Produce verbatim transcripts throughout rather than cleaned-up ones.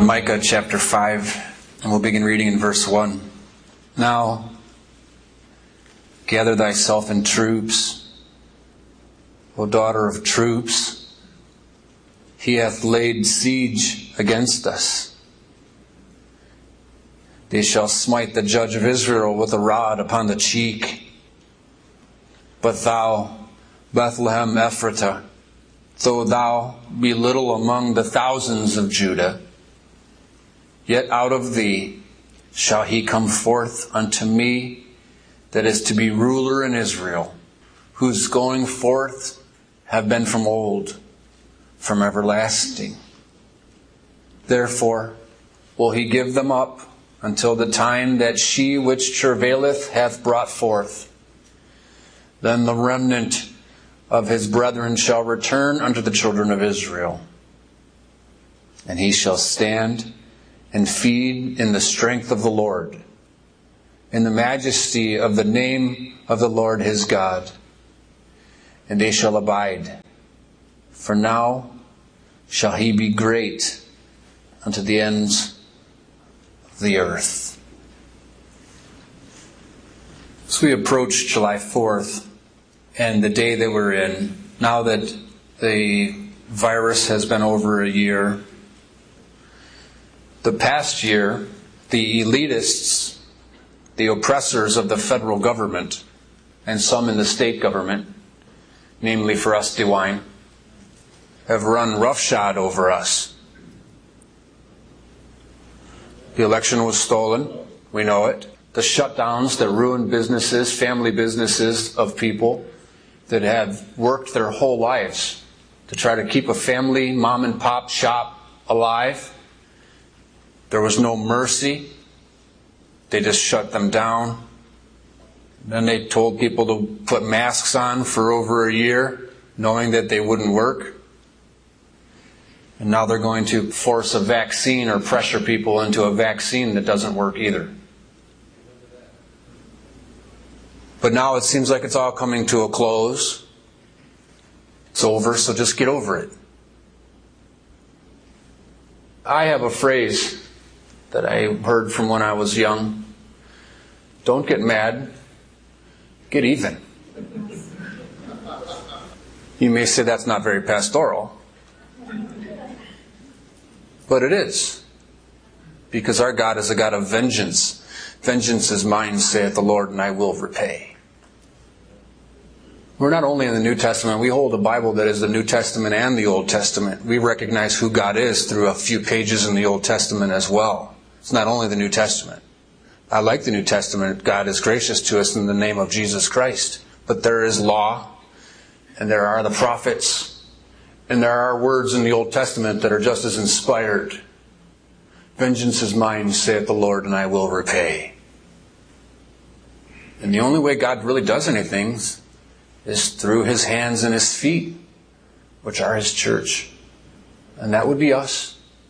Micah chapter five, and we'll begin reading in verse one. Now, gather thyself in troops, O daughter of troops. He hath laid siege against us. They shall smite the judge of Israel with a rod upon the cheek. But thou, Bethlehem Ephratah, though thou be little among the thousands of Judah, yet out of thee shall he come forth unto me that is to be ruler in Israel, whose going forth have been from old, from everlasting. Therefore will he give them up until the time that she which travaileth hath brought forth. Then the remnant of his brethren shall return unto the children of Israel. And he shall stand and feed in the strength of the Lord, in the majesty of the name of the Lord his God. And they shall abide. For now shall he be great unto the ends of the earth. As we approach July fourth and the day that we're in, now that the virus has been over a year, the past year, the elitists, the oppressors of the federal government, and some in the state government, namely for us, DeWine, have run roughshod over us. The election was stolen. We know it. The shutdowns that ruined businesses, family businesses of people that have worked their whole lives to try to keep a family mom and pop shop alive. There was no mercy. They just shut them down. Then they told people to put masks on for over a year, knowing that they wouldn't work. And now they're going to force a vaccine or pressure people into a vaccine that doesn't work either. But now it seems like it's all coming to a close. It's over, so just get over it. I have a phrase that I heard from when I was young. Don't get mad, get even. You may say that's not very pastoral. But it is. Because our God is a God of vengeance. Vengeance is mine, saith the Lord, and I will repay. We're not only in the New Testament, we hold a Bible that is the New Testament and the Old Testament. We recognize who God is through a few pages in the Old Testament as well. It's not only the New Testament. I like the New Testament. God is gracious to us in the name of Jesus Christ. But there is law, and there are the prophets, and there are words in the Old Testament that are just as inspired. Vengeance is mine, saith the Lord, and I will repay. And the only way God really does anything is through his hands and his feet, which are his church. And that would be us.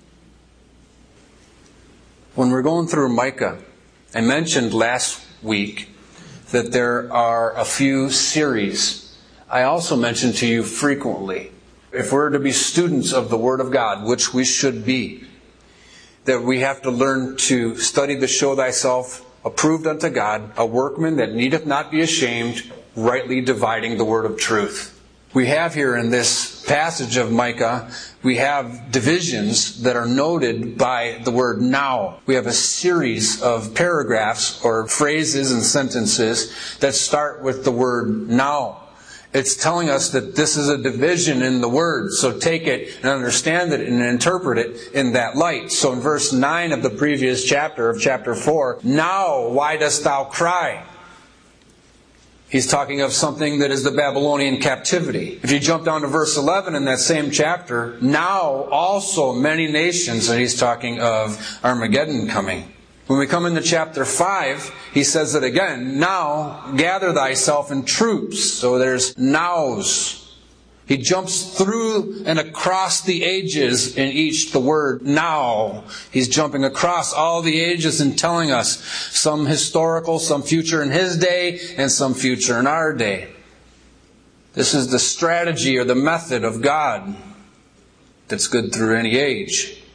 When we're going through Micah, I mentioned last week that there are a few series. I also mentioned to you frequently, if we're to be students of the Word of God, which we should be, that we have to learn to study to show thyself approved unto God, a workman that needeth not be ashamed, rightly dividing the word of truth. We have here in this passage of Micah, we have divisions that are noted by the word now. We have a series of paragraphs or phrases and sentences that start with the word now. It's telling us that this is a division in the word. So take it and understand it and interpret it in that light. So in verse nine of the previous chapter, of chapter four, now why dost thou cry? He's talking of something that is the Babylonian captivity. If you jump down to verse eleven in that same chapter, now also many nations, and he's talking of Armageddon coming. When we come into chapter five, he says it again, now gather thyself in troops. So there's nows. He jumps through and across the ages in each the word now. He's jumping across all the ages and telling us some historical, some future in his day, and some future in our day. This is the strategy or the method of God that's good through any age.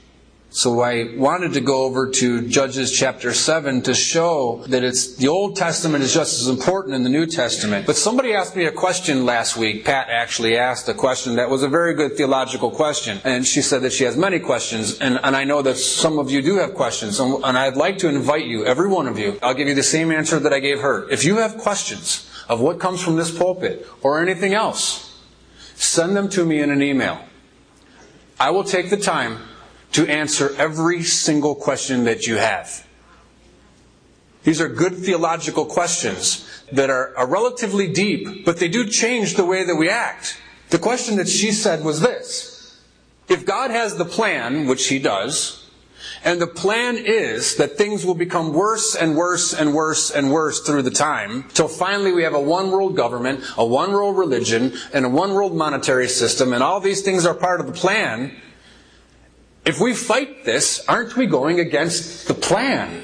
So I wanted to go over to Judges chapter seven to show that it's the Old Testament is just as important in the New Testament. But somebody asked me a question last week. Pat actually asked a question that was a very good theological question. And she said that she has many questions. And, and I know that some of you do have questions. And, and I'd like to invite you, every one of you, I'll give you the same answer that I gave her. If you have questions of what comes from this pulpit or anything else, send them to me in an email. I will take the time to answer every single question that you have. These are good theological questions that are, are relatively deep, but they do change the way that we act. The question that she said was this: if God has the plan, which He does, and the plan is that things will become worse and worse and worse and worse through the time, till finally we have a one-world government, a one-world religion, and a one-world monetary system, and all these things are part of the plan. If we fight this, aren't we going against the plan?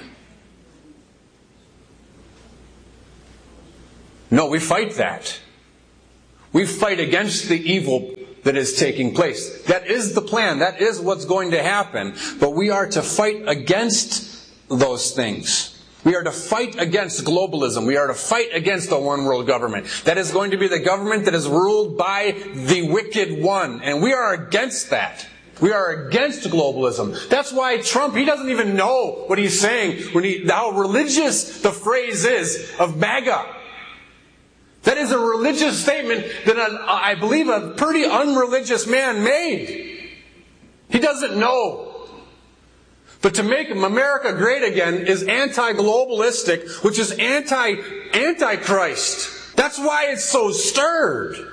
No, we fight that. We fight against the evil that is taking place. That is the plan. That is what's going to happen. But we are to fight against those things. We are to fight against globalism. We are to fight against the one world government. That is going to be the government that is ruled by the wicked one. And we are against that. We are against globalism. That's why Trump, he doesn't even know what he's saying when he, how religious the phrase is of MAGA. That is a religious statement that an, I believe a pretty unreligious man made. He doesn't know. But to make America great again is anti-globalistic, which is anti, anti-Christ. That's why it's so stirred.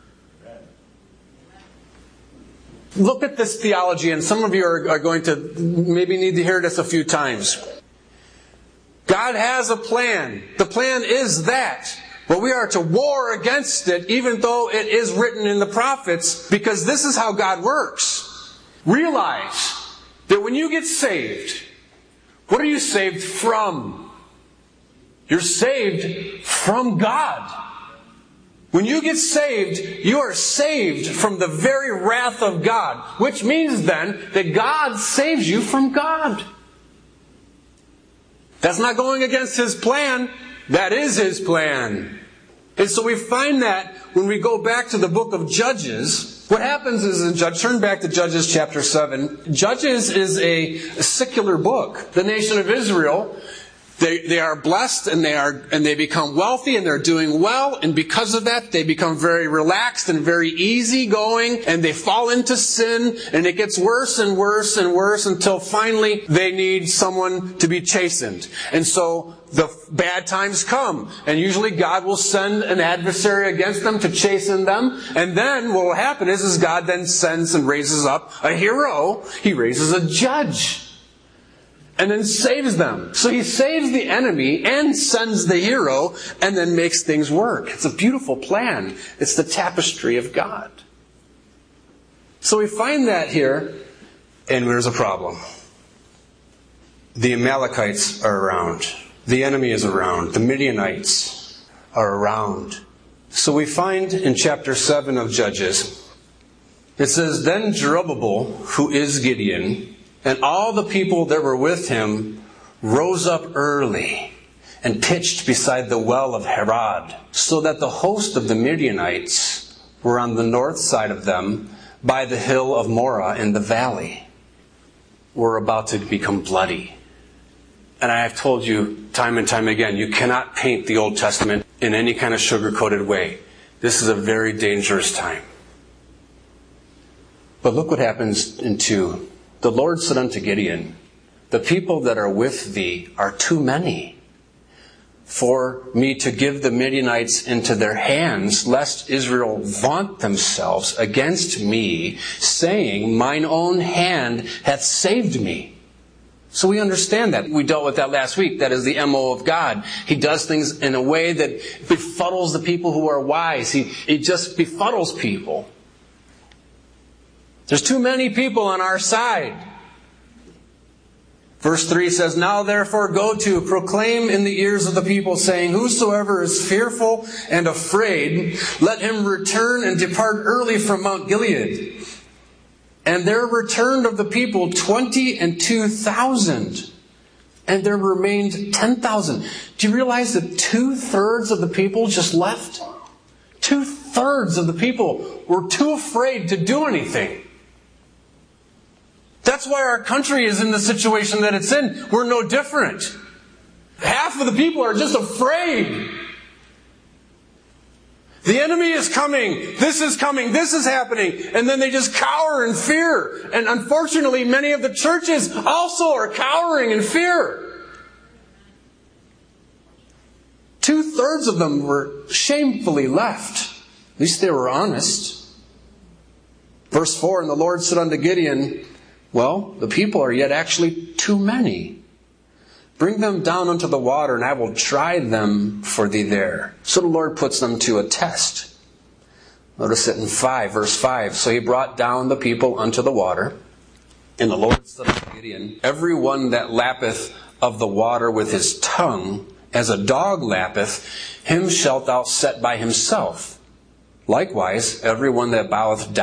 Look at this theology, and some of you are, are going to maybe need to hear this a few times. God has a plan. The plan is that. But we are to war against it, even though it is written in the prophets, because this is how God works. Realize that when you get saved, what are you saved from? You're saved from God. When you get saved, you are saved from the very wrath of God, which means then that God saves you from God. That's not going against His plan. That is His plan. And so we find that when we go back to the book of Judges, what happens is in Judges, turn back to Judges chapter seven. Judges is a secular book. The nation of Israel, They they are blessed and they are and they become wealthy and they're doing well, and because of that they become very relaxed and very easygoing, and they fall into sin, and it gets worse and worse and worse until finally they need someone to be chastened. And so the bad times come, and usually God will send an adversary against them to chasten them, and then what will happen is, is God then sends and raises up a hero. He raises a judge. And then saves them. So He saves the enemy and sends the hero and then makes things work. It's a beautiful plan. It's the tapestry of God. So we find that here, and there's a problem. The Amalekites are around. The enemy is around. The Midianites are around. So we find in chapter seven of Judges, it says, Then Jerubbaal, who is Gideon, and all the people that were with him rose up early and pitched beside the well of Harod, so that the host of the Midianites were on the north side of them by the hill of Morah in the valley. Were about to become bloody. And I have told you time and time again, you cannot paint the Old Testament in any kind of sugar-coated way. This is a very dangerous time. But look what happens in two. The Lord said unto Gideon, The people that are with thee are too many for me to give the Midianites into their hands, lest Israel vaunt themselves against me, saying, Mine own hand hath saved me. So we understand that. We dealt with that last week. That is the M O of God. He does things in a way that befuddles the people who are wise. He, he just befuddles people. There's too many people on our side. Verse three says, Now therefore go to, proclaim in the ears of the people, saying, Whosoever is fearful and afraid, let him return and depart early from Mount Gilead. And there returned of the people twenty and two thousand. And there remained ten thousand. Do you realize that two-thirds of the people just left? Two-thirds of the people were too afraid to do anything. That's why our country is in the situation that it's in. We're no different. Half of the people are just afraid. The enemy is coming. This is coming. This is happening. And then they just cower in fear. And unfortunately, many of the churches also are cowering in fear. Two-thirds of them were shamefully left. At least they were honest. Verse four, and the Lord said unto Gideon, well, the people are yet actually too many. Bring them down unto the water, and I will try them for thee there. So the Lord puts them to a test. Notice it in five, verse five. So he brought down the people unto the water, and the Lord said unto Gideon, every one that lappeth of the water with his tongue, as a dog lappeth, him shalt thou set by himself. Likewise, every one that boweth down